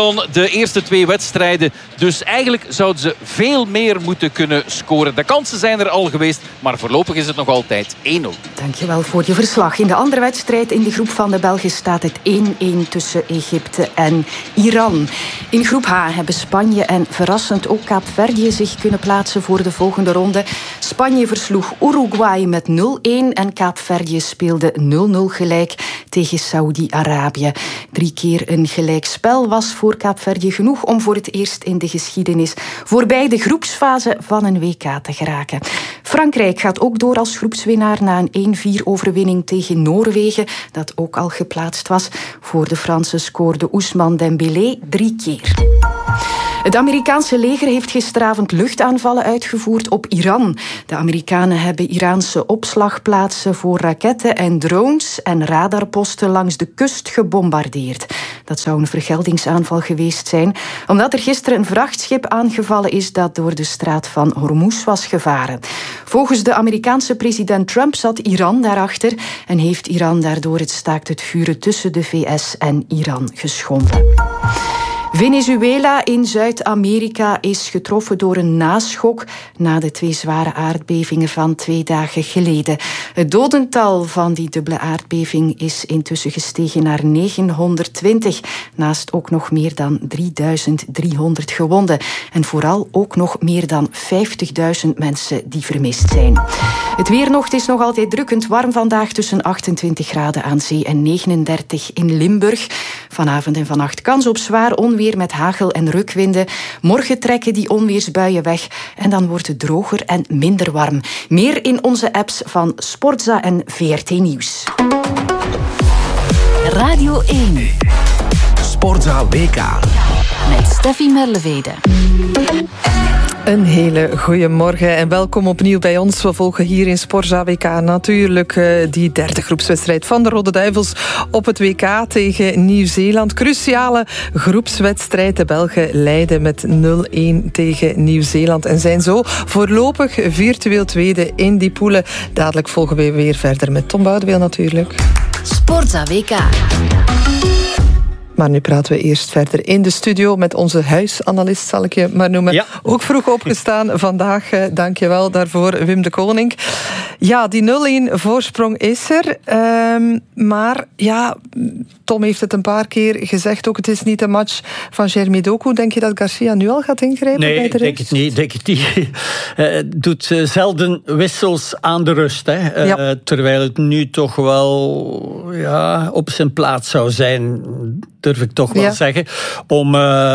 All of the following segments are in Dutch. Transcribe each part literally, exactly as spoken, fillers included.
van de eerste twee wedstrijden. Dus eigenlijk zouden ze veel meer moeten kunnen scoren. De kansen zijn er al geweest, maar voorlopig is het nog altijd één nul. Dankjewel voor je verslag. In de andere wedstrijd in de groep van de Belgen staat het één-één tussen Egypte en Iran. In groep H hebben Spanje en verrassend ook Kaapverdië zich kunnen plaatsen voor de volgende ronde. Spanje versloeg Uruguay met nul-één en Kaapverdië speelde nul-nul gelijk tegen Saoedi-Arabië. Drie keer een gelijkspel was voor Kaapverdië genoeg om voor het eerst in de geschiedenis voorbij de groepsfase van een W K te geraken. Frankrijk gaat ook door als groepswinnaar na een één-vier overwinning tegen Noorwegen, dat ook al geplaatst was. Voor de Fransen scoorde Ousmane Dembélé drie keer. Het Amerikaanse leger heeft gisteravond luchtaanvallen uitgevoerd op Iran. De Amerikanen hebben Iraanse opslagplaatsen voor raketten en drones en radarposten langs de kust gebombardeerd. Dat zou een vergeldingsaanval geweest zijn, omdat er gisteren een vrachtschip aangevallen is dat door de straat van Hormuz was gevaren. Volgens de Amerikaanse president Trump zat Iran daarachter en heeft Iran daardoor het staakt het vuren tussen de V S en Iran geschonden. Venezuela in Zuid-Amerika is getroffen door een naschok na de twee zware aardbevingen van twee dagen geleden. Het dodental van die dubbele aardbeving is intussen gestegen naar negenhonderdtwintig, naast ook nog meer dan drieduizend driehonderd gewonden. En vooral ook nog meer dan vijftigduizend mensen die vermist zijn. Het weer nog, het is nog altijd drukkend warm vandaag tussen achtentwintig graden aan zee en negenendertig in Limburg. Vanavond en vannacht kans op zwaar onweer met hagel en rukwinden. Morgen trekken die onweersbuien weg en dan wordt het droger en minder warm. Meer in onze apps van Sportza en V R T Nieuws. Radio één. Sportza W K. Met Steffi Merlevede. Een hele goede morgen en welkom opnieuw bij ons. We volgen hier in Sportza W K natuurlijk uh, die derde groepswedstrijd van de Rode Duivels op het W K tegen Nieuw-Zeeland. Cruciale groepswedstrijd. De Belgen leiden met nul-één tegen Nieuw-Zeeland en zijn zo voorlopig virtueel tweede in die poelen. Dadelijk volgen we weer verder met Tom Boudeweel natuurlijk. Sportza W K. Maar nu praten we eerst verder in de studio met onze huisanalist, zal ik je maar noemen. Ja. Ook vroeg opgestaan vandaag, dank je wel daarvoor, Wim de Koning. Ja, die nul-één voorsprong is er. Um, maar ja, Tom heeft het een paar keer gezegd ook, het is niet een match van Jeremy Doku. Denk je dat Garcia nu al gaat ingrijpen nee, bij de rust? Nee, denk het niet. Denk het niet. Uh, doet uh, zelden wissels aan de rust. Hè. Uh, ja. Terwijl het nu toch wel ja, op zijn plaats zou zijn, durf ik toch wel ja. zeggen, om uh,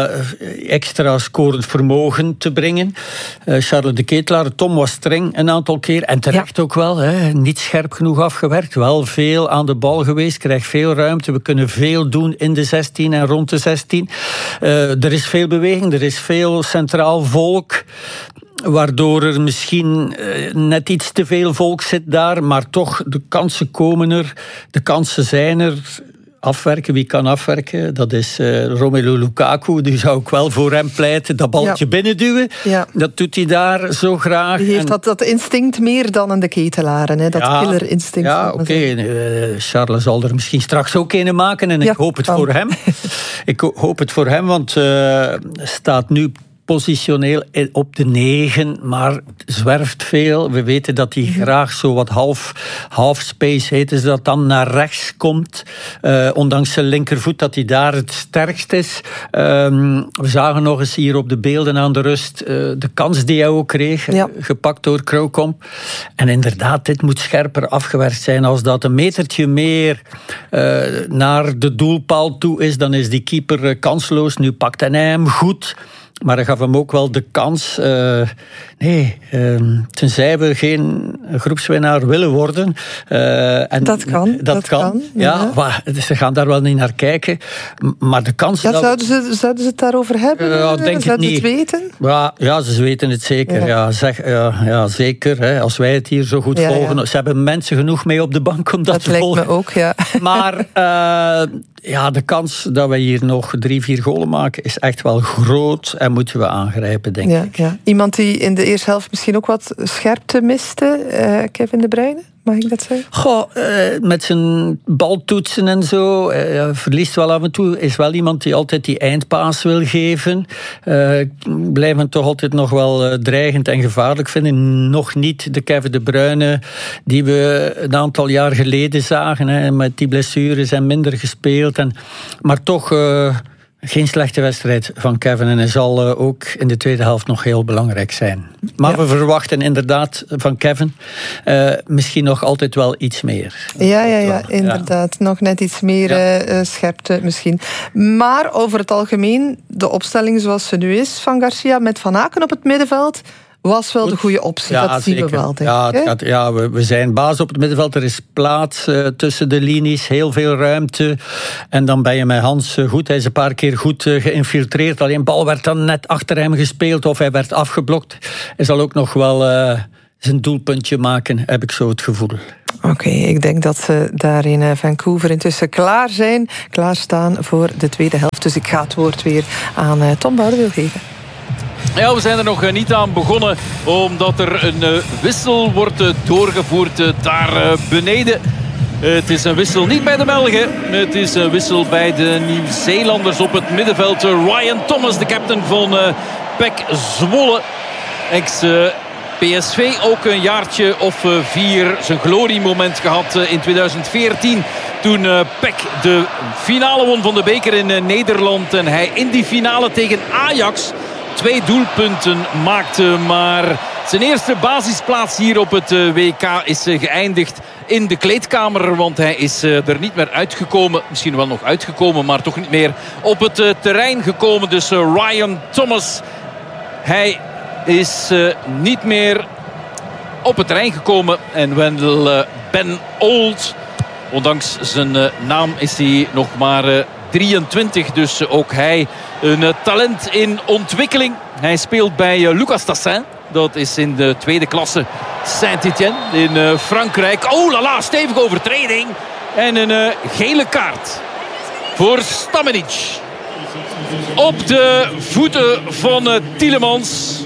extra scorend vermogen te brengen. Uh, Charles de Ketelaar, Tom was streng een aantal keer, en terecht ja. ook wel. Hè. Niet scherp genoeg afgewerkt, wel veel aan de bal geweest, krijgt veel ruimte. We kunnen veel doen in de zestien en rond de zestien. Uh, er is veel beweging, er is veel centraal volk, waardoor er misschien uh, net iets te veel volk zit daar, maar toch, de kansen komen er, de kansen zijn er. Afwerken, wie kan afwerken? Dat is uh, Romelu Lukaku. Die zou ik wel voor hem pleiten. Dat baltje ja. binnenduwen. Ja. Dat doet hij daar zo graag. Die heeft en... dat, dat instinct meer dan in de Ketelaren. Hè? Dat ja, killerinstinct. Ja, oké. Okay. Uh, Charles zal er misschien straks ook een maken. En ja, ik hoop het kan. voor hem. ik hoop het voor hem, want uh, staat nu positioneel op de negen, maar zwerft veel. We weten dat hij mm-hmm. graag zo wat half, half space heet, dus dat dan naar rechts komt. Uh, ondanks zijn linkervoet, dat hij daar het sterkst is. Um, we zagen nog eens hier op de beelden aan de rust uh, de kans die hij ook kreeg, ja. gepakt door Krauwkomp. En inderdaad, dit moet scherper afgewerkt zijn. Als dat een metertje meer uh, naar de doelpaal toe is, dan is die keeper uh, kansloos. Nu pakt hij hem goed, maar hij gaf hem ook wel de kans. Uh, nee, uh, tenzij we geen groepswinnaar willen worden. Uh, en dat kan. Dat, dat kan. kan ja, ja. Maar, ze gaan daar wel niet naar kijken. Maar de kans... Ja, dat zouden, ze, zouden ze het daarover hebben? Uh, denk zouden het ze het weten? Ja, ja, ze weten het zeker. Ja. Ja, zeg, ja, ja, zeker. Hè, als wij het hier zo goed ja, volgen. Ja. Ze hebben mensen genoeg mee op de bank om dat, dat te volgen. Dat lijkt me ook, ja. Maar uh, ja, de kans dat wij hier nog drie, vier golen maken is echt wel groot en moeten we aangrijpen, denk ja, ik. Ja. Iemand die in de eerste helft misschien ook wat scherpte miste, uh, Kevin De Bruyne? mag ik dat zeggen? Goh, uh, met zijn baltoetsen en zo, uh, verliest wel af en toe. Is wel iemand die altijd die eindpaas wil geven. Uh, ik blijf hem toch altijd nog wel uh, dreigend en gevaarlijk vinden. Nog niet de Kevin De Bruyne die we een aantal jaar geleden zagen. Hè, met die blessures en minder gespeeld. En, maar toch... Uh, Geen slechte wedstrijd van Kevin en hij zal uh, ook in de tweede helft nog heel belangrijk zijn. Maar ja. we verwachten inderdaad van Kevin uh, misschien nog altijd wel iets meer. Ja, ja, ja, inderdaad. Ja. Nog net iets meer ja. uh, scherpte misschien. Maar over het algemeen, de opstelling zoals ze nu is van Garcia met Van Aken op het middenveld... was wel de goede optie, ja, dat zeker. zien we wel, denk ja, ik. Gaat, ja, we, we zijn baas op het middenveld. Er is plaats uh, tussen de linies, heel veel ruimte. En dan ben je met Hans uh, goed. Hij is een paar keer goed uh, geïnfiltreerd. Alleen bal werd dan net achter hem gespeeld of hij werd afgeblokt. Hij zal ook nog wel uh, zijn doelpuntje maken, heb ik zo het gevoel. Oké, okay, ik denk dat ze daar in Vancouver intussen klaar zijn. Klaarstaan voor de tweede helft. Dus ik ga het woord weer aan uh, Tom Boudewil geven. Ja, we zijn er nog niet aan begonnen, omdat er een uh, wissel wordt uh, doorgevoerd uh, daar uh, beneden. Uh, het is een wissel niet bij de Belgen. Het is een wissel bij de Nieuw-Zeelanders op het middenveld. Uh, Ryan Thomas, de captain van uh, P E C Zwolle. Ex uh, P S V, ook een jaartje of uh, vier zijn gloriemoment gehad uh, in tweeduizend veertien. Toen uh, P E C de finale won van de beker in uh, Nederland. En hij in die finale tegen Ajax... twee doelpunten maakte, maar zijn eerste basisplaats hier op het W K is geëindigd in de kleedkamer, want hij is er niet meer uitgekomen. Misschien wel nog uitgekomen, maar toch niet meer op het terrein gekomen. Dus Ryan Thomas, hij is niet meer op het terrein gekomen. En Wendell Ben Old, ondanks zijn naam is hij nog maar drieëntwintig, dus ook hij een talent in ontwikkeling. Hij speelt bij Lucas Tassin. Dat is in de tweede klasse Saint-Étienne in Frankrijk. Oh la la, stevige overtreding. En een gele kaart voor Stamenic. Op de voeten van Tielemans.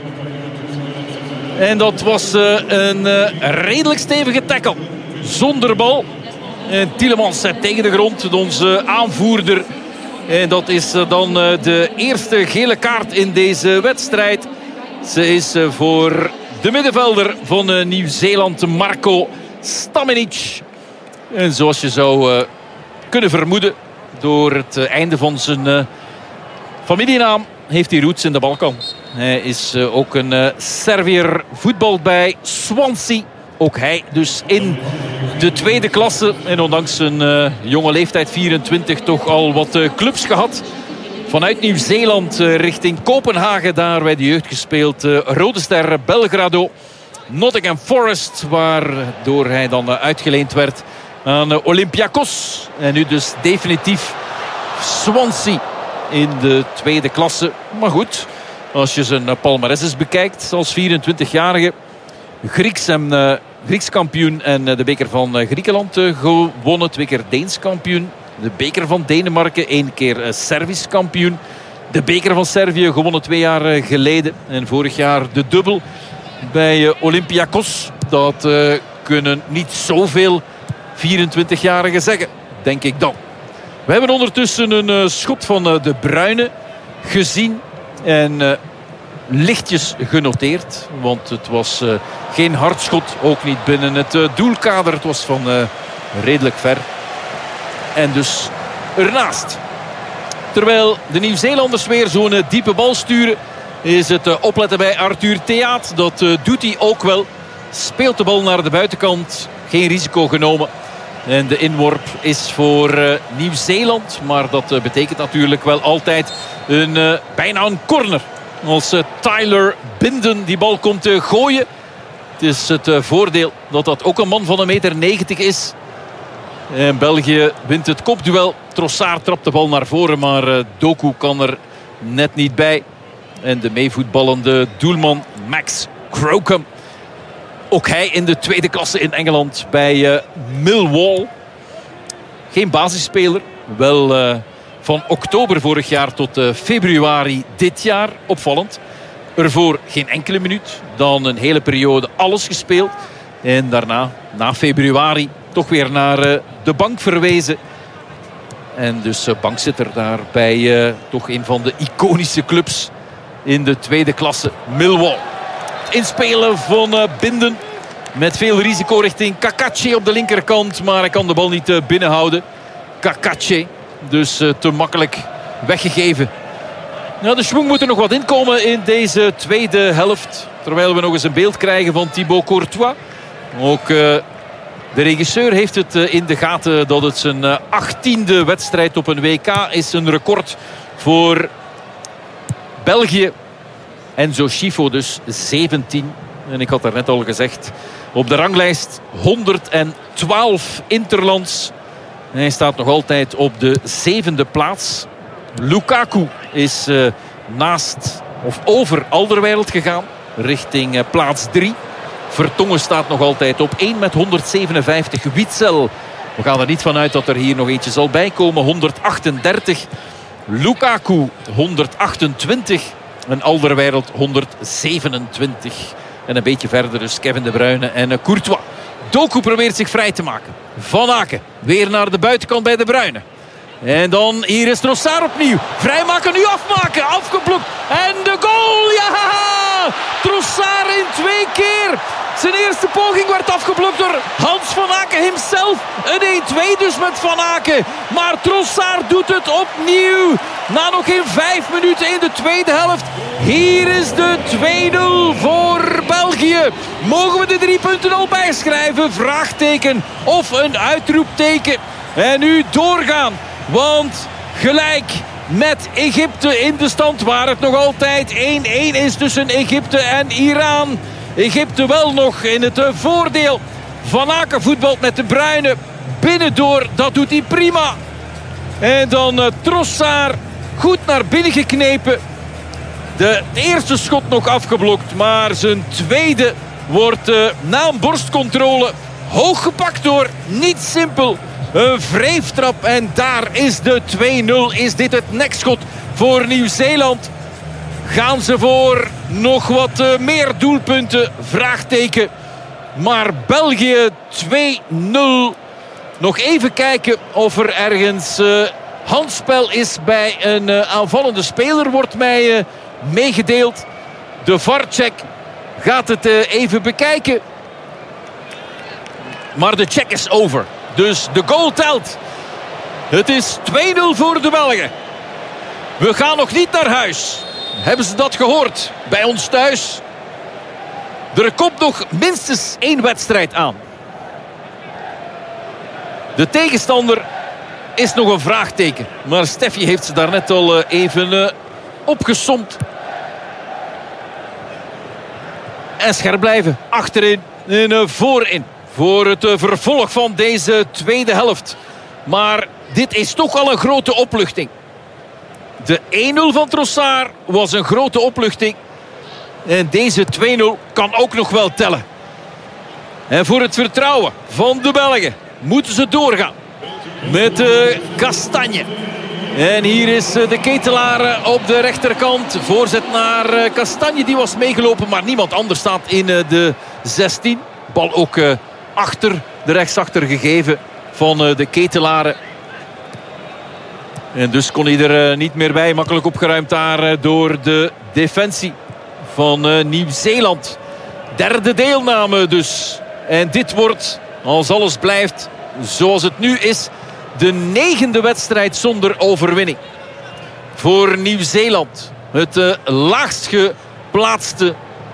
En dat was een redelijk stevige tackle. Zonder bal. En Tielemans zet tegen de grond, onze aanvoerder. En dat is dan de eerste gele kaart in deze wedstrijd. Ze is voor de middenvelder van Nieuw-Zeeland, Marco Stamenic. En zoals je zou kunnen vermoeden, door het einde van zijn familienaam heeft hij roots in de Balkan. Hij is ook een Serviër, voetbal bij Swansea. Ook hij dus in de tweede klasse. En ondanks zijn uh, jonge leeftijd, vierentwintig, toch al wat uh, clubs gehad. Vanuit Nieuw-Zeeland uh, richting Kopenhagen. Daar bij de jeugd gespeeld. Uh, Rode Ster Belgrado. Nottingham Forest. Waardoor hij dan uh, uitgeleend werd aan uh, Olympiakos. En nu dus definitief Swansea in de tweede klasse. Maar goed, als je zijn uh, palmares bekijkt als vierentwintigjarige. Grieks en uh, Grieks kampioen en uh, de beker van uh, Griekenland uh, gewonnen. Twee keer Deens kampioen. De beker van Denemarken. één keer uh, Servisch kampioen. De beker van Servië gewonnen twee jaar uh, geleden. En vorig jaar de dubbel bij uh, Olympiakos. Dat uh, kunnen niet zoveel vierentwintigjarigen zeggen, denk ik dan. We hebben ondertussen een uh, schot van uh, De Bruyne gezien. En... Uh, lichtjes genoteerd, want het was uh, geen hard schot, ook niet binnen het uh, doelkader. Het was van uh, redelijk ver. En dus ernaast. Terwijl de Nieuw-Zeelanders weer zo'n uh, diepe bal sturen, is het uh, opletten bij Arthur Theaat. Dat uh, doet hij ook wel. Speelt de bal naar de buitenkant. Geen risico genomen. En de inworp is voor uh, Nieuw-Zeeland. Maar dat uh, betekent natuurlijk wel altijd een, uh, bijna een corner. Als uh, Tyler Binden die bal komt uh, gooien. Het is het uh, voordeel dat dat ook een man van een meter negentig is. En België wint het kopduel. Trossard trapt de bal naar voren, maar uh, Doku kan er net niet bij. En de meevoetballende doelman Max Crocombe. Ook hij in de tweede klasse in Engeland bij uh, Millwall. Geen basisspeler. Wel uh, van oktober vorig jaar tot uh, februari dit jaar. Opvallend. Ervoor geen enkele minuut. Dan een hele periode alles gespeeld. En daarna, na februari, toch weer naar uh, de bank verwezen. En dus uh, bankzitter daar bij uh, toch een van de iconische clubs in de tweede klasse, Millwall. Het inspelen van uh, Binden met veel risico richting Cacace op de linkerkant. Maar hij kan de bal niet uh, binnenhouden. Cacace, dus uh, te makkelijk weggegeven. Nou, de schwung moet er nog wat inkomen in deze tweede helft. Terwijl we nog eens een beeld krijgen van Thibaut Courtois. Ook uh, de regisseur heeft het uh, in de gaten dat het zijn uh, achttiende wedstrijd op een W K is. Een record voor België. Enzo Schifo dus zeventien. En ik had daar net al gezegd. Op de ranglijst honderdtwaalf interlands. En hij staat nog altijd op de zevende plaats. Lukaku is uh, naast of over Alderweireld gegaan. Richting uh, plaats drie. Vertongen staat nog altijd op één met honderdzevenenvijftig. Witsel, we gaan er niet vanuit dat er hier nog eentje zal bijkomen. honderdachtendertig. Lukaku honderdachtentwintig. En Alderweireld honderdzevenentwintig. En een beetje verder dus Kevin De Bruyne en uh, Courtois. Doku probeert zich vrij te maken. Van Aken weer naar de buitenkant bij De Bruyne. En dan hier is Trossard opnieuw. Vrijmaken, nu afmaken. Afgeblokt. En de goal. Ja! Trossard in twee keer. Zijn eerste poging werd afgeblokt door Hans van Aken himself. Een één-twee dus met Van Aken. Maar Trossard doet het opnieuw. Na nog geen vijf minuten in de tweede helft. Hier is de twee nul voor België. Mogen we de drie punten al bijschrijven? Vraagteken of een uitroepteken. En nu doorgaan. Want gelijk met Egypte in de stand, waar het nog altijd één-één is tussen Egypte en Iran. Egypte wel nog in het voordeel. Van Aken voetbalt met De Bruyne. Binnendoor, dat doet hij prima. En dan uh, Trossard goed naar binnen geknepen. De, het eerste schot nog afgeblokt. Maar zijn tweede wordt uh, na een borstcontrole hoog gepakt door. Niet simpel. Een wreeftrap en daar is de twee nul. Is dit het nekschot voor Nieuw-Zeeland? Gaan ze voor nog wat uh, meer doelpunten? Vraagteken. Maar België twee nul. Nog even kijken of er ergens uh, handspel is bij een uh, aanvallende speler. Wordt mij uh, meegedeeld. De V A R-check gaat het uh, even bekijken. Maar de check is over. Dus de goal telt. Het is twee nul voor de Belgen. We gaan nog niet naar huis. Hebben ze dat gehoord? Bij ons thuis. Er komt nog minstens één wedstrijd aan. De tegenstander is nog een vraagteken. Maar Steffi heeft ze daarnet al even uh, opgesomd. En scherp blijven. Achterin en uh, voorin. Voor het uh, vervolg van deze tweede helft. Maar dit is toch al een grote opluchting. De één nul van Trossard was een grote opluchting. En deze twee nul kan ook nog wel tellen. En voor het vertrouwen van de Belgen moeten ze doorgaan. Met uh, Castagne. En hier is uh, de Ketelaar op de rechterkant. Voorzet naar uh, Castagne. Die was meegelopen, maar niemand anders staat in uh, de zestien. Bal ook uh, achter de rechtsachter gegeven van uh, de Ketelaren. En dus kon hij er uh, niet meer bij. Makkelijk opgeruimd daar uh, door de defensie van uh, Nieuw-Zeeland. Derde deelname dus. En dit wordt, als alles blijft zoals het nu is, de negende wedstrijd zonder overwinning. Voor Nieuw-Zeeland. Het uh, laagst geplaatste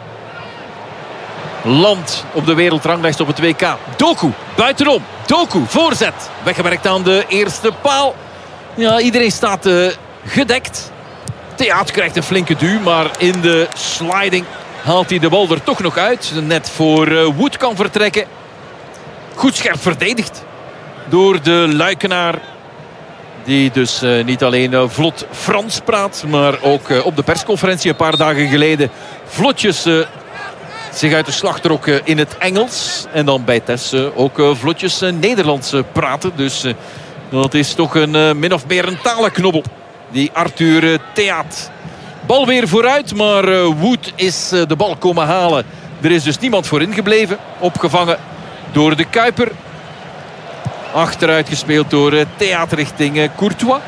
land op de wereldranglijst op het W K. Doku, buitenom. Doku, voorzet. Weggewerkt aan de eerste paal. Ja, iedereen staat uh, gedekt. Theaat krijgt een flinke duw, maar in de sliding haalt hij de bal er toch nog uit. Net voor uh, Wood kan vertrekken. Goed scherp verdedigd door de Luikenaar. Die dus uh, niet alleen uh, vlot Frans praat, maar ook uh, op de persconferentie een paar dagen geleden vlotjes uh, zich uit de slag trok uh, in het Engels. En dan bij Tess uh, ook uh, vlotjes uh, Nederlands uh, praten. Dus uh, dat is toch een uh, min of meer een talenknobbel. Die Arthur uh, Theaat. Bal weer vooruit, maar uh, Wood is uh, de bal komen halen Er is dus niemand voor ingebleven. Opgevangen door de Kuiper. Achteruit gespeeld door uh, Theater richting uh, Courtois.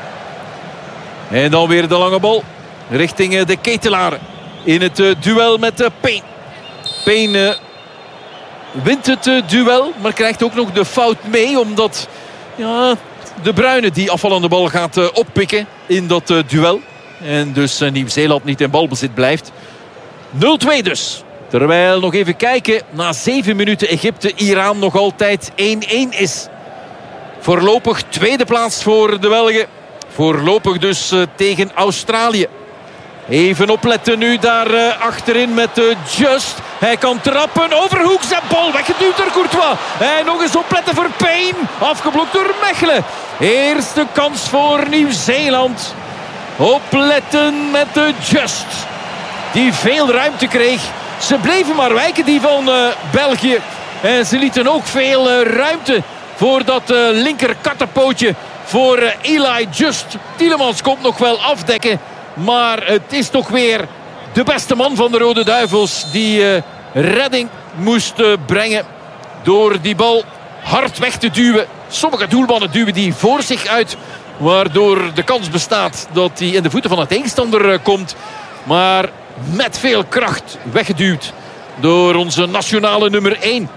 En dan weer de lange bal richting uh, de Ketelaren. In het uh, duel met uh, Payne. Payne uh, wint het uh, duel, maar krijgt ook nog de fout mee. Omdat ja, de Bruyne die afvallende bal gaat uh, oppikken in dat uh, duel. En dus uh, Nieuw-Zeeland niet in balbezit blijft. nul twee dus. Terwijl nog even kijken. Na zeven minuten Egypte-Iran nog altijd één-één is. Voorlopig tweede plaats voor de Belgen. Voorlopig dus uh, tegen Australië. Even opletten nu daar uh, achterin met uh, Just. Hij kan trappen. Overhoeks en bal weggeduwd door Courtois. En nog eens opletten voor Payne. Afgeblokt door Mechelen. Eerste kans voor Nieuw-Zeeland. Opletten met de Just. Die veel ruimte kreeg. Ze bleven maar wijken, die van uh, België. En ze lieten ook veel uh, ruimte voor dat uh, linker kattenpootje. Voor uh, Eli Just. Tielemans komt nog wel afdekken. Maar het is toch weer de beste man van de Rode Duivels. Die uh, redding moest uh, brengen. Door die bal hard weg te duwen. Sommige doelmannen duwen die voor zich uit. Waardoor de kans bestaat dat hij in de voeten van de tegenstander uh, komt. Maar met veel kracht weggeduwd door onze nationale nummer één.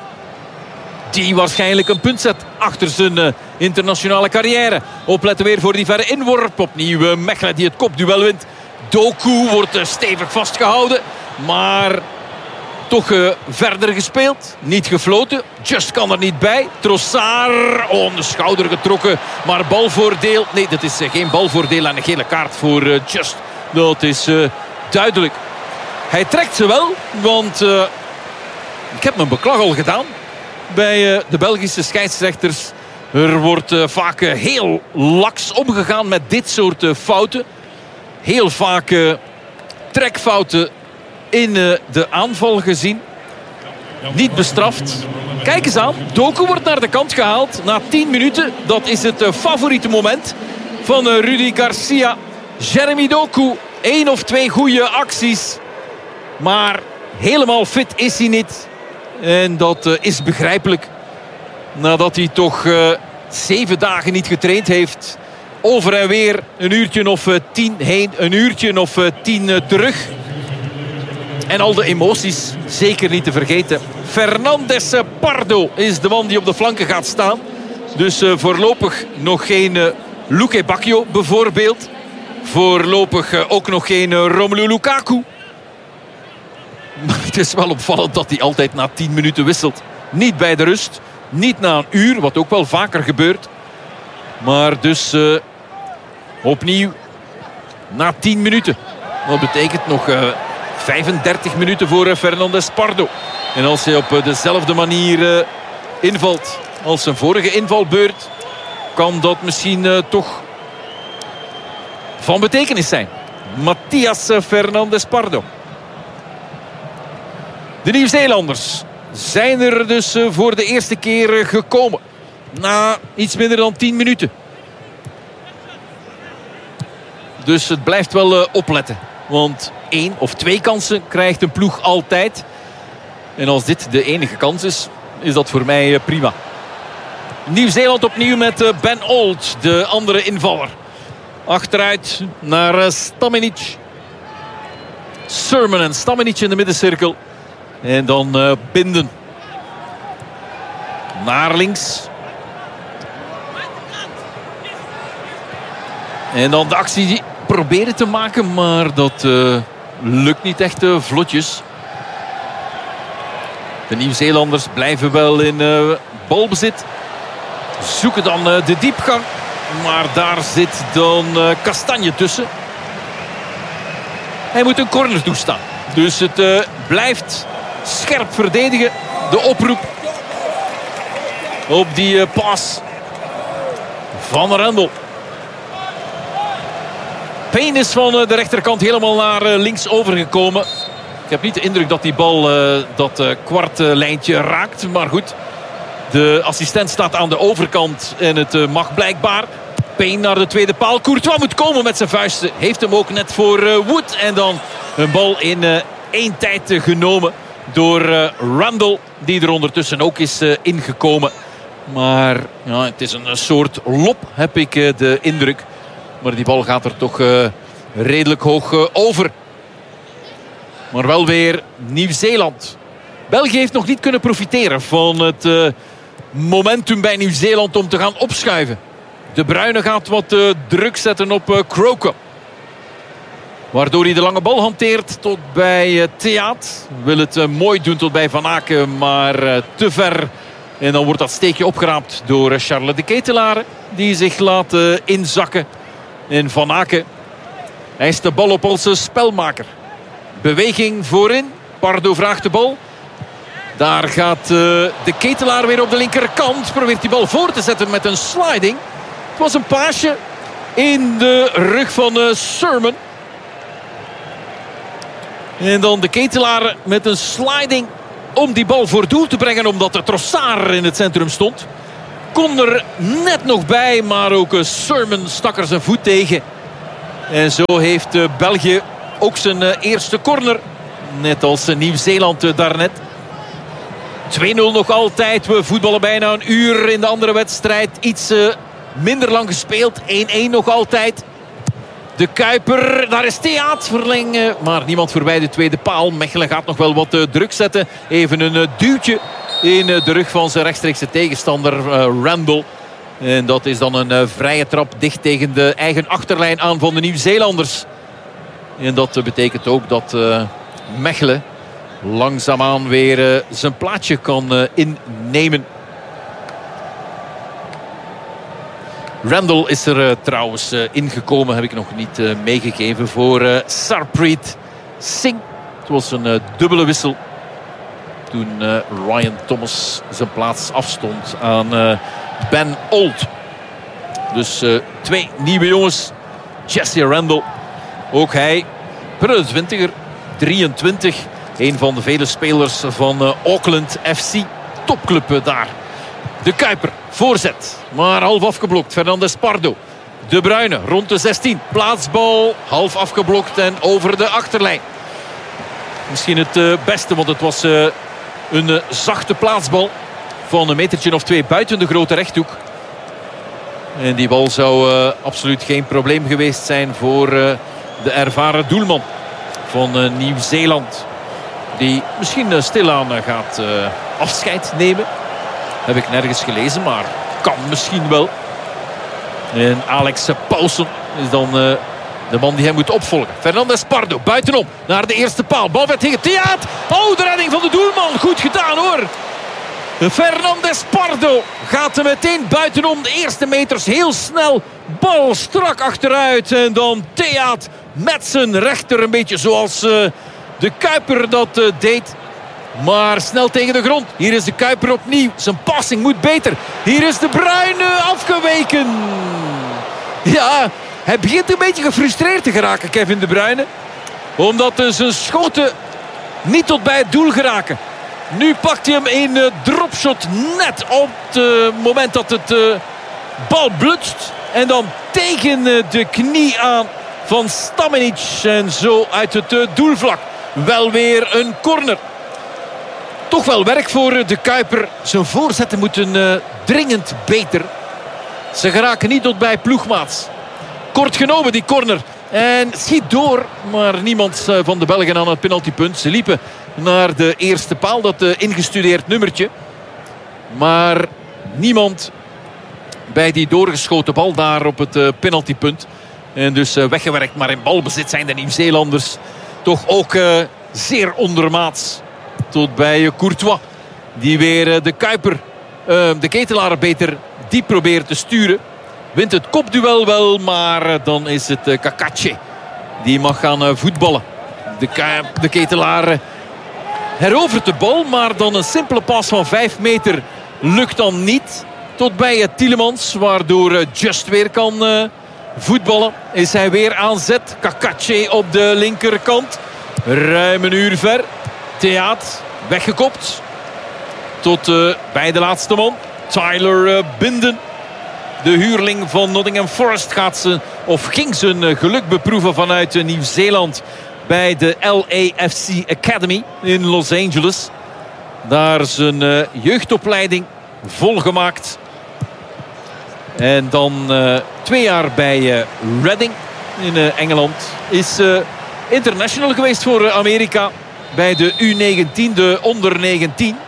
Die waarschijnlijk een punt zet achter zijn uh, internationale carrière. Opletten weer voor die verre inworp. Opnieuw uh, Mechelen die het kopduel wint. Doku wordt uh, stevig vastgehouden. Maar toch uh, verder gespeeld. Niet gefloten. Just kan er niet bij. Trossard on de schouder getrokken. Maar balvoordeel. Nee, dat is uh, geen balvoordeel en een gele kaart voor uh, Just. Dat is uh, duidelijk. Hij trekt ze wel. Want uh, ik heb mijn beklag al gedaan bij uh, de Belgische scheidsrechters. Er wordt uh, vaak uh, heel laks omgegaan met dit soort uh, fouten. Heel vaak uh, trekfouten in uh, de aanval gezien. Niet bestraft. Kijk eens aan. Doku wordt naar de kant gehaald na tien minuten. Dat is het uh, favoriete moment van uh, Rudy Garcia. Jeremy Doku. Eén of twee goede acties. Maar helemaal fit is hij niet. En dat uh, is begrijpelijk. Nadat hij toch uh, zeven dagen niet getraind heeft. Over en weer een uurtje of uh, tien heen. Een uurtje of uh, tien uh, terug. En al de emoties zeker niet te vergeten. Fernandes Pardo is de man die op de flanken gaat staan. Dus uh, voorlopig nog geen uh, Luque Bacchio bijvoorbeeld. Voorlopig uh, ook nog geen uh, Romelu Lukaku. Maar het is wel opvallend dat hij altijd na tien minuten wisselt. Niet bij de rust. Niet na een uur, wat ook wel vaker gebeurt. Maar dus uh, opnieuw na tien minuten. Dat betekent nog uh, vijfendertig minuten voor uh, Fernandes Pardo. En als hij op uh, dezelfde manier uh, invalt als zijn vorige invalbeurt, kan dat misschien uh, toch van betekenis zijn. Matthias Fernandes Pardo. De Nieuw-Zeelanders zijn er dus uh, voor de eerste keer uh, gekomen. Na iets minder dan tien minuten. Dus het blijft wel uh, opletten. Want één of twee kansen krijgt een ploeg altijd. En als dit de enige kans is, is dat voor mij uh, prima. Nieuw-Zeeland opnieuw met uh, Ben Old, de andere invaller. Achteruit naar uh, Stamenic. Sermon en Stamenic in de middencirkel. En dan uh, Binden. Naar links. En dan de actie die proberen te maken. Maar dat uh, lukt niet echt uh, vlotjes. De Nieuw-Zeelanders blijven wel in uh, balbezit. Zoeken dan uh, de diepgang. Maar daar zit dan uh, Kastanje tussen. Hij moet een corner toestaan. Dus het uh, blijft scherp verdedigen. De oproep op die uh, pas van Rendel. Payne is van uh, de rechterkant helemaal naar uh, links overgekomen. Ik heb niet de indruk dat die bal uh, dat uh, kwartlijntje raakt. Maar goed, de assistent staat aan de overkant en het uh, mag blijkbaar. Payne naar de tweede paal. Courtois moet komen met zijn vuisten. Heeft hem ook net voor uh, Wood. En dan een bal in uh, één tijd uh, genomen door uh, Randall, die er ondertussen ook is uh, ingekomen. Maar ja, het is een soort lop, heb ik uh, de indruk. Maar die bal gaat er toch uh, redelijk hoog uh, over. Maar wel weer Nieuw-Zeeland. België heeft nog niet kunnen profiteren van het uh, momentum bij Nieuw-Zeeland om te gaan opschuiven. De Bruyne gaat wat uh, druk zetten op uh, Croker. Waardoor hij de lange bal hanteert tot bij uh, Theaat. Wil het uh, mooi doen tot bij Van Aken, maar uh, te ver. En dan wordt dat steekje opgeraapt door uh, Charles de Ketelaere. Die zich laat uh, inzakken. En Van Aken eist de bal op als uh, spelmaker. Beweging voorin. Pardo vraagt de bal. Daar gaat uh, de Ketelaar weer op de linkerkant. Probeert die bal voor te zetten met een sliding. Het was een paasje in de rug van uh, Sermon. En dan de Ketelaar met een sliding om die bal voor doel te brengen. Omdat de Trossard in het centrum stond. Kon er net nog bij. Maar ook uh, Sermon stak er zijn voet tegen. En zo heeft uh, België ook zijn uh, eerste corner. Net als uh, Nieuw-Zeeland uh, daarnet. twee nul nog altijd. We voetballen bijna een uur in de andere wedstrijd. Iets uh, minder lang gespeeld. één-één nog altijd. De Kuiper, daar is Theaat verlengen. Maar niemand voorbij de tweede paal. Mechelen gaat nog wel wat uh, druk zetten. Even een uh, duwtje in uh, de rug van zijn rechtstreekse tegenstander uh, Randall. En dat is dan een uh, vrije trap dicht tegen de eigen achterlijn aan van de Nieuw-Zeelanders. En dat uh, betekent ook dat uh, Mechelen langzaamaan weer uh, zijn plaatsje kan uh, innemen. Randall is er uh, trouwens uh, ingekomen. Heb ik nog niet uh, meegegeven voor uh, Sarpreet Singh. Het was een uh, dubbele wissel. Toen uh, Ryan Thomas zijn plaats afstond aan uh, Ben Old. Dus uh, twee nieuwe jongens. Jesse Randall. Ook hij. twintiger. drieëntwintig. Een van de vele spelers van uh, Auckland F C. Topclub uh, daar. De Kuiper. Voorzet. Maar half afgeblokt. Fernandes Pardo. De Bruyne rond de zestien. Plaatsbal. Half afgeblokt en over de achterlijn. Misschien het uh, beste. Want het was uh, een uh, zachte plaatsbal. Van een metertje of twee buiten de grote rechthoek. En die bal zou uh, absoluut geen probleem geweest zijn voor uh, de ervaren doelman van uh, Nieuw-Zeeland. Die misschien uh, stilaan uh, gaat uh, afscheid nemen. Heb ik nergens gelezen, maar kan misschien wel. En Alex Paulsen is dan uh, de man die hij moet opvolgen. Fernandes Pardo, buitenom, naar de eerste paal. Bal werd tegen Theaat. Oh, de redding van de doelman. Goed gedaan hoor. Fernandes Pardo gaat er meteen buitenom. De eerste meters heel snel. Bal strak achteruit. En dan Theaat met zijn rechter. Een beetje zoals uh, de Kuiper dat uh, deed. Maar snel tegen de grond. Hier is de Kuiper opnieuw. Zijn passing moet beter. Hier is de Bruyne afgeweken. Ja, hij begint een beetje gefrustreerd te geraken, Kevin De Bruyne. Omdat zijn schoten niet tot bij het doel geraken. Nu pakt hij hem in uh, dropshot net op het uh, moment dat het uh, bal blutst. En dan tegen uh, de knie aan van Stamenic. En zo uit het uh, doelvlak. Wel weer een corner. Toch wel werk voor uh, de Kuiper. Zijn voorzetten moeten uh, dringend beter. Ze geraken niet tot bij ploegmaats. Kort genomen die corner. En schiet door. Maar niemand uh, van de Belgen aan het penaltypunt. Ze liepen naar de eerste paal. Dat uh, ingestudeerd nummertje. Maar niemand bij die doorgeschoten bal daar op het uh, penaltypunt. En dus uh, weggewerkt. Maar in balbezit zijn de Nieuw-Zeelanders toch ook uh, zeer ondermaats. Tot bij uh, Courtois. Die weer uh, de Kuiper, uh, de Ketelaar beter diep probeert te sturen. Wint het kopduel wel. Maar uh, dan is het uh, Kakache. Die mag gaan uh, voetballen. De, de Ketelaar uh, herovert de bal. Maar dan een simpele pas van vijf meter lukt dan niet. Tot bij uh, Tielemans. Waardoor uh, Just weer kan uh, voetballen. Is hij weer aan zet. Kakache op de linkerkant. Ruim een uur ver. Theaat weggekopt. Tot uh, bij de laatste man. Tyler uh, Binden. De huurling van Nottingham Forest gaat ze, of ging zijn uh, geluk beproeven vanuit uh, Nieuw-Zeeland. bij de L A F C Academy in Los Angeles. Daar zijn uh, jeugdopleiding volgemaakt. En dan uh, twee jaar bij uh, Reading in uh, Engeland. Is uh, international geweest voor uh, Amerika bij de U negentien, de onder negentien.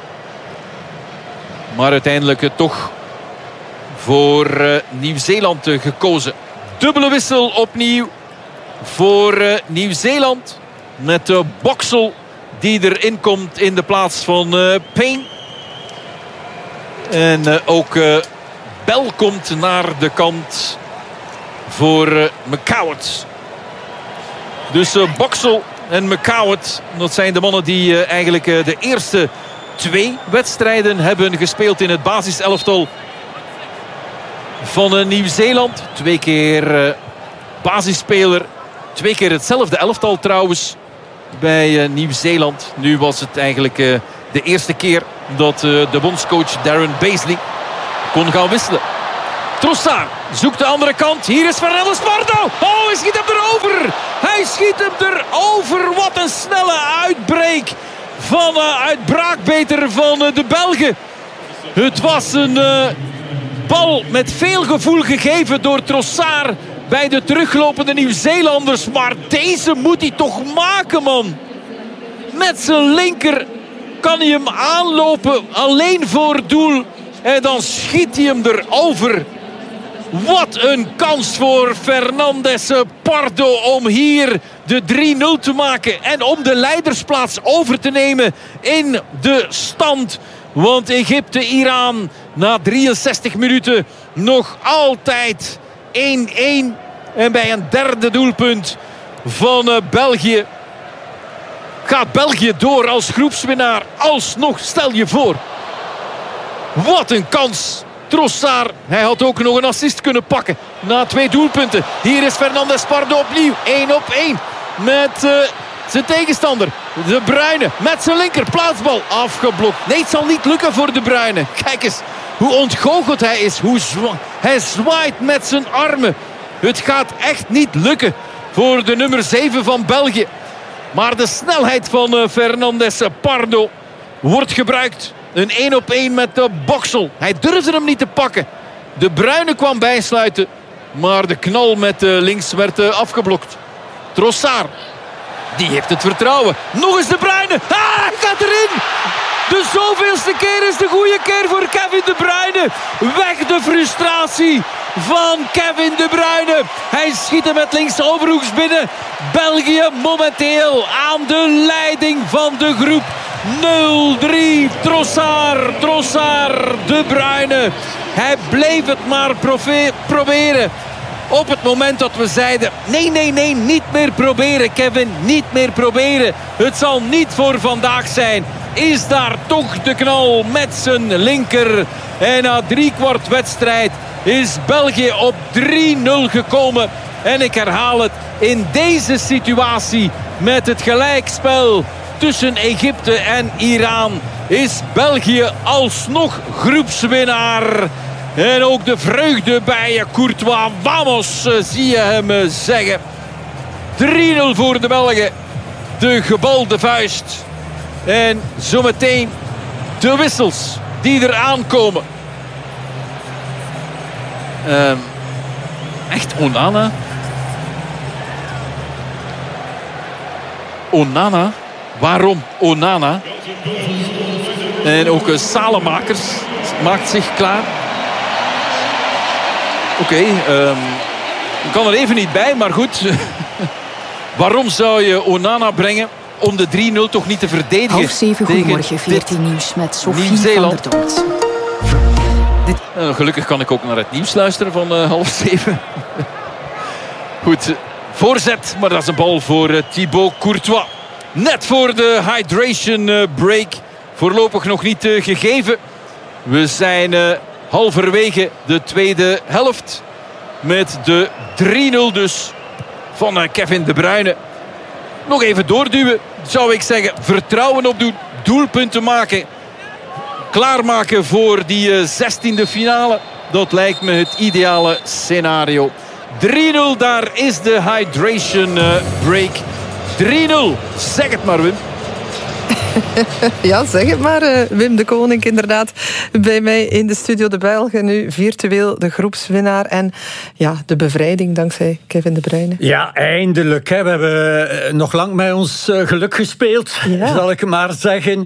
Maar uiteindelijk uh, toch voor uh, Nieuw-Zeeland uh, gekozen. Dubbele wissel opnieuw voor uh, Nieuw-Zeeland. Met de uh, Boxall die erin komt in de plaats van uh, Payne. En uh, ook uh, Bell komt naar de kant voor uh, McCowart. Dus uh, Boxall en McCowart, dat zijn de mannen die uh, eigenlijk uh, de eerste twee wedstrijden hebben gespeeld in het basiselftal van uh, Nieuw-Zeeland. Twee keer uh, basisspeler. Twee keer hetzelfde elftal trouwens bij uh, Nieuw-Zeeland. Nu was het eigenlijk uh, de eerste keer dat uh, de bondscoach Darren Beasley kon gaan wisselen. Trossard zoekt de andere kant. Hier is Fernandes Pardo. Oh, hij schiet hem erover. Hij schiet hem erover. Wat een snelle uitbreek van uh, uitbraak beter van uh, de Belgen. Het was een uh, bal met veel gevoel gegeven door Trossard bij de teruglopende Nieuw-Zeelanders. Maar deze moet hij toch maken, man. Met zijn linker kan hij hem aanlopen. Alleen voor doel. En dan schiet hij hem erover. Wat een kans voor Fernandes Pardo om hier de drie nul te maken. En om de leidersplaats over te nemen in de stand. Want Egypte-Iran na drieënzestig minuten nog altijd één-één. En bij een derde doelpunt van België gaat België door als groepswinnaar. Alsnog, stel je voor. Wat een kans. Trossard, hij had ook nog een assist kunnen pakken na twee doelpunten. Hier is Fernandes Pardo opnieuw. één op één met uh, zijn tegenstander. De Bruyne met zijn linker plaatsbal afgeblokt. Nee, het zal niet lukken voor De Bruyne. Kijk eens hoe ontgoocheld hij is. Hoe zwa- hij zwaait met zijn armen. Het gaat echt niet lukken voor de nummer zeven van België. Maar de snelheid van uh, Fernandes Pardo wordt gebruikt. Een één op één met de Boxall. Hij durfde hem niet te pakken. De Bruyne kwam bijsluiten. Maar de knal met uh, links werd uh, afgeblokt. Trossard. Die heeft het vertrouwen. Nog eens De Bruyne. Ah, hij gaat erin. De zoveelste keer is de goede keer voor Kevin De Bruyne. Weg de frustratie van Kevin De Bruyne. Hij schiet hem met links overhoeks binnen. België momenteel aan de leiding van de groep. nul drie. Trossard, Trossard, De Bruyne. Hij bleef het maar profe- proberen. Op het moment dat we zeiden... Nee, nee, nee, niet meer proberen, Kevin. Niet meer proberen. Het zal niet voor vandaag zijn. Is daar toch de knal met zijn linker. En na drie kwart wedstrijd is België op drie nul gekomen. En ik herhaal het. In deze situatie met het gelijkspel tussen Egypte en Iran is België alsnog groepswinnaar. En ook de vreugde bij Courtois. Vamos, zie je hem zeggen. drie nul voor de Belgen. De gebalde vuist. En zometeen de wissels die er aankomen. Um, echt Onana. Onana. Waarom Onana? En ook uh, Salemakers maakt zich klaar. Oké, okay, um, ik kan er even niet bij, maar goed. Waarom zou je Onana brengen om de drie nul toch niet te verdedigen? Half zeven, goedemorgen, veertien nieuws met Sophie van der Doort. Dit... Uh, gelukkig kan ik ook naar het nieuws luisteren van uh, half zeven. Goed, uh, voorzet, maar dat is een bal voor uh, Thibaut Courtois. Net voor de hydration uh, break. Voorlopig nog niet uh, gegeven. We zijn uh, halverwege de tweede helft. Met de drie nul dus van uh, Kevin De Bruyne. Nog even doorduwen, zou ik zeggen. Vertrouwen opdoen, doelpunten maken. Klaarmaken voor die uh, zestiende finale. Dat lijkt me het ideale scenario. drie nul, daar is de hydration uh, break. drie nul. Zeg het maar, Wim. Ja, zeg het maar, uh, Wim de Koning inderdaad. Bij mij in de studio de Belgen nu virtueel de groepswinnaar. En ja, de bevrijding dankzij Kevin De Bruyne. Ja, eindelijk. Hè. We hebben nog lang met ons uh, geluk gespeeld, ja. zal ik maar zeggen.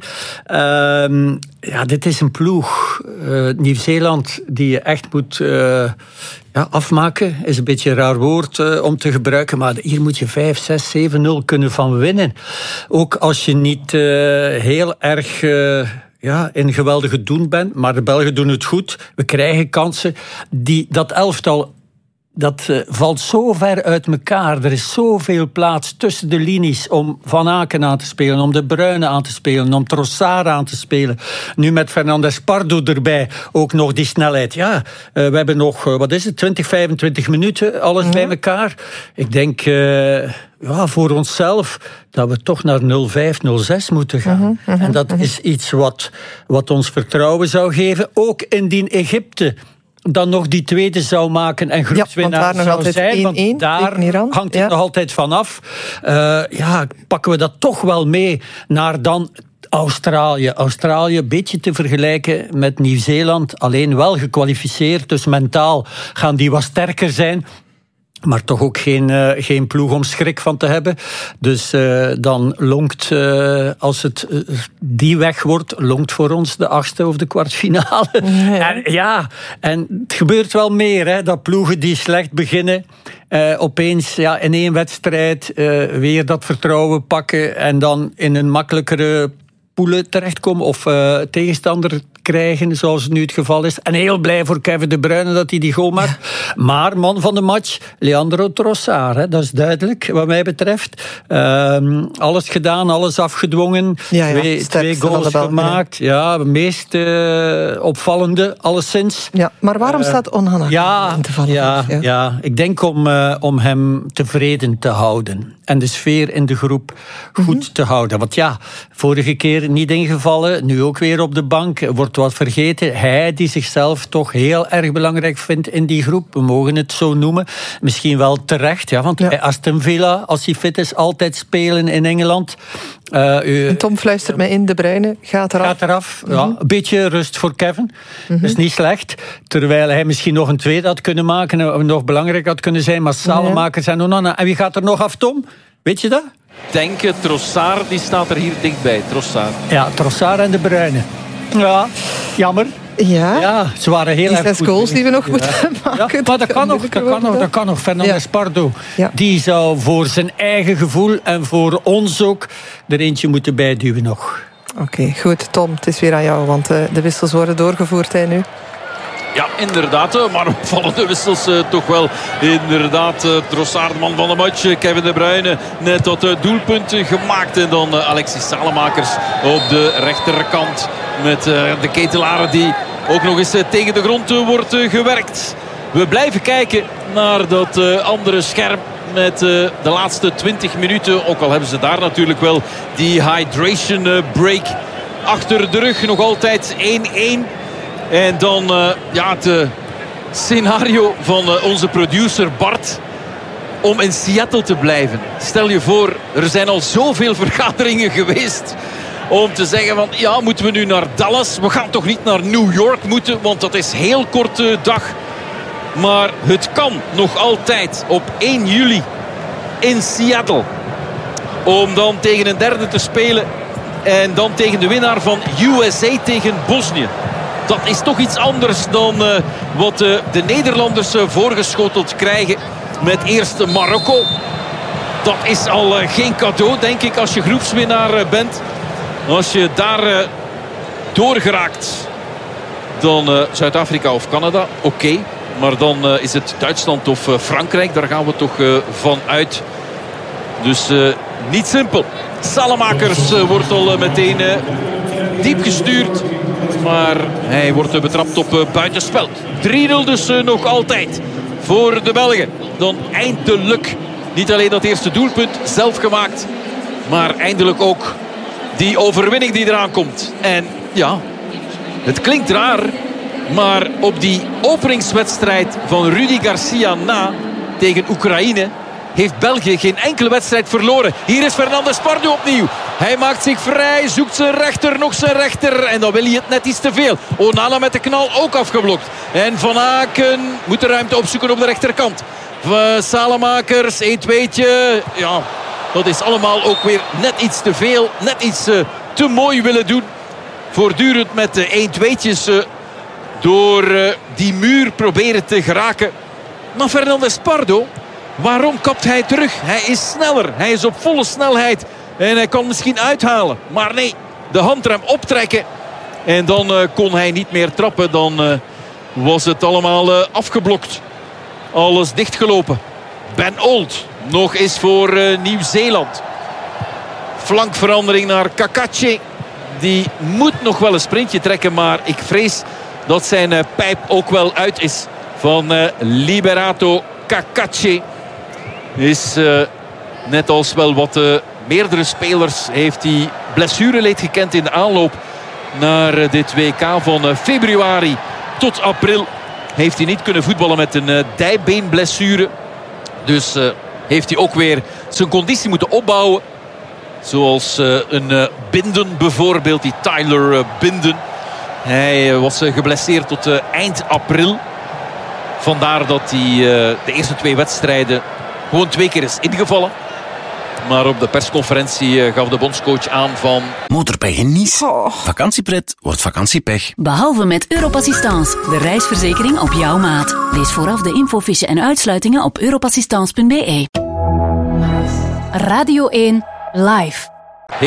Uh, ja, dit is een ploeg. Uh, Nieuw-Zeeland die je echt moet... Uh, Ja, afmaken is een beetje een raar woord uh, om te gebruiken, maar hier moet je vijf, zes, zeven nul kunnen van winnen. Ook als je niet uh, heel erg uh, ja, in geweldige doen bent, maar de Belgen doen het goed. We krijgen kansen. Die, dat elftal... Dat uh, valt zo ver uit elkaar. Er is zoveel plaats tussen de linies om Van Aken aan te spelen, om De Bruyne aan te spelen, om Trossard aan te spelen. Nu met Fernandes Pardo erbij, ook nog die snelheid. Ja, uh, we hebben nog, uh, wat is het, twintig, vijfentwintig minuten, alles mm-hmm. bij elkaar. Ik denk... Uh, Ja, voor onszelf dat we toch naar nul vijf, nul zes moeten gaan. Mm-hmm, mm-hmm, en dat mm-hmm. is iets wat, wat ons vertrouwen zou geven. Ook indien Egypte dan nog die tweede zou maken en groepswinnaar ja, zou zijn. één één, want daar Iran, hangt het ja. nog altijd vanaf. Uh, ja, pakken we dat toch wel mee naar dan... Australië. Australië een beetje te vergelijken met Nieuw-Zeeland. Alleen wel gekwalificeerd, dus mentaal gaan die wat sterker zijn. Maar toch ook geen, uh, geen ploeg om schrik van te hebben. Dus uh, dan lonkt, uh, als het uh, die weg wordt, lonkt voor ons de achtste of de kwartfinale. Ja. En, ja, en het gebeurt wel meer, hè, dat ploegen die slecht beginnen, uh, opeens ja, in één wedstrijd uh, weer dat vertrouwen pakken en dan in een makkelijkere poelen terechtkomen of uh, tegenstander krijgen, zoals nu het geval is. En heel blij voor Kevin De Bruyne dat hij die goal maakt. Ja. Maar man van de match, Leandro Trossard. Hè, dat is duidelijk, wat mij betreft. Uh, alles gedaan, alles afgedwongen. Ja, ja, twee, twee goals gemaakt. Ja, de meest uh, opvallende, alleszins. Ja, maar waarom uh, staat Onana ja, in te vallen? Ja, ja. ja, ik denk om, uh, om hem tevreden te houden. En de sfeer in de groep goed mm-hmm. te houden. Want ja, vorige keer niet ingevallen, nu ook weer op de bank. Wordt wat vergeten. Hij die zichzelf toch heel erg belangrijk vindt in die groep. We mogen het zo noemen. Misschien wel terecht, ja, want ja. bij Aston Villa, als hij fit is, altijd spelen in Engeland. Uh, u, en Tom fluistert mij in, De Bruyne gaat eraf. Gaat eraf, mm-hmm. ja. Een beetje rust voor Kevin. Mm-hmm. Dat is niet slecht. Terwijl hij misschien nog een tweede had kunnen maken en nog belangrijk had kunnen zijn. Maar Salemakers en Onana. En wie gaat er nog af, Tom? Weet je dat? Denken, Trossard, die staat er hier dichtbij. Trossard. Ja, Trossard en De Bruyne. Ja, jammer. Ja, ja ze waren heel die erg zes goed. goals die we nog ja. moeten maken. Ja, maar dat kan nog, dat kan nog, dat kan nog. Fernandes ja. Pardo, ja. die zou voor zijn eigen gevoel en voor ons ook er eentje moeten bijduwen nog. Oké, okay, goed. Tom, het is weer aan jou, want uh, de wissels worden doorgevoerd hè, nu. Ja, inderdaad, maar opvallende wissels uh, toch wel. Inderdaad, uh, Trossard, man van de match. Kevin De Bruyne net dat uh, doelpunt gemaakt. En dan uh, Alexis Salemakers op de rechterkant. Met uh, de ketelaren die ook nog eens uh, tegen de grond uh, wordt uh, gewerkt. We blijven kijken naar dat uh, andere scherm. Met uh, de laatste twintig minuten. Ook al hebben ze daar natuurlijk wel die hydration uh, break achter de rug. Nog altijd één één. En dan uh, ja, het uh, scenario van uh, onze producer Bart om in Seattle te blijven. Stel je voor, er zijn al zoveel vergaderingen geweest om te zeggen van ja, moeten we nu naar Dallas? We gaan toch niet naar New York moeten, want dat is heel korte dag. Maar het kan nog altijd op één juli in Seattle. Om dan tegen een derde te spelen en dan tegen de winnaar van U S A tegen Bosnië. Dat is toch iets anders dan uh, wat uh, de Nederlanders uh, voorgeschoteld krijgen met eerst Marokko. Dat is al uh, geen cadeau, denk ik, als je groepswinnaar uh, bent. Als je daar uh, doorgeraakt, dan uh, Zuid-Afrika of Canada, oké. Okay. Maar dan uh, is het Duitsland of uh, Frankrijk, daar gaan we toch uh, van uit. Dus uh, niet simpel. Salemakers uh, wordt al uh, meteen uh, diep gestuurd. Maar hij wordt betrapt op uh, buitenspel. drie nul dus uh, nog altijd voor de Belgen. Dan eindelijk niet alleen dat eerste doelpunt zelf gemaakt. Maar eindelijk ook die overwinning die eraan komt. En ja, het klinkt raar. Maar op die openingswedstrijd van Rudi Garcia na tegen Oekraïne heeft België geen enkele wedstrijd verloren. Hier is Fernandes Pardo opnieuw. Hij maakt zich vrij, zoekt zijn rechter, nog zijn rechter. En dan wil hij het net iets te veel. Onana met de knal ook afgeblokt. En Van Aken moet de ruimte opzoeken op de rechterkant. Salamakers, één tweetje. Ja, dat is allemaal ook weer net iets te veel. Net iets uh, te mooi willen doen. Voortdurend met de één tweetjes uh, door uh, die muur proberen te geraken. Maar Fernandes Pardo, waarom kapt hij terug? Hij is sneller, hij is op volle snelheid. En hij kan misschien uithalen. Maar nee, de handrem optrekken. En dan uh, kon hij niet meer trappen. Dan uh, was het allemaal uh, afgeblokt. Alles dichtgelopen. Ben Old nog eens voor uh, Nieuw-Zeeland. Flankverandering naar Kakache. Die moet nog wel een sprintje trekken. Maar ik vrees dat zijn uh, pijp ook wel uit is. Van uh, Liberato Kakache. Is uh, net als wel wat uh, meerdere spelers heeft hij blessureleed gekend in de aanloop naar uh, dit W K van uh, februari tot april. Heeft hij niet kunnen voetballen met een uh, dijbeenblessure. Dus uh, heeft hij ook weer zijn conditie moeten opbouwen. Zoals uh, een uh, Binden bijvoorbeeld, die Tyler uh, Binden. Hij uh, was uh, geblesseerd tot uh, eind april. Vandaar dat hij uh, de eerste twee wedstrijden gewoon twee keer is ingevallen. Maar op de persconferentie uh, gaf de bondscoach aan van... Motorpech in Nice. Oh. Vakantiepret wordt vakantiepech. Behalve met Europassistance, de reisverzekering op jouw maat. Lees vooraf de infofiche en uitsluitingen op europassistance punt be. Radio één Live.